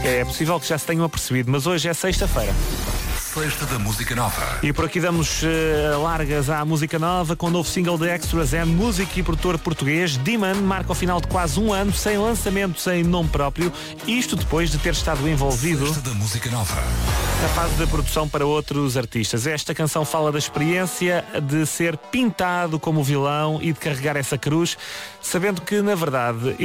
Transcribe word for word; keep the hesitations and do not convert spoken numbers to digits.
É possível que já se tenham apercebido, mas hoje é sexta-feira. Sexta da Música Nova. E por aqui damos uh, largas à música nova com o novo single de Extras and músico e produtor português. Demon marca o final de quase um ano sem lançamento, sem nome próprio. Isto depois de ter estado envolvido Sexta da Música Nova. na fase da produção para outros artistas. Esta canção fala da experiência de ser pintado como vilão e de carregar essa cruz, sabendo que, na verdade,